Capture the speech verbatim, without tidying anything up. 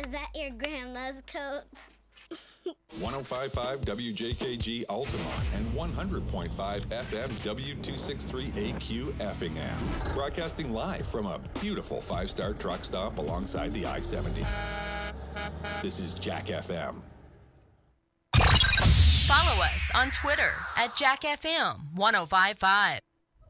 Is that your grandma's coat? one oh five point five W J K G Altamont and one hundred point five F M W two sixty-three A Q Effingham. Broadcasting live from a beautiful five-star truck stop alongside the I seventy. This is Jack F M. Follow us on Twitter at Jack F M ten fifty-five.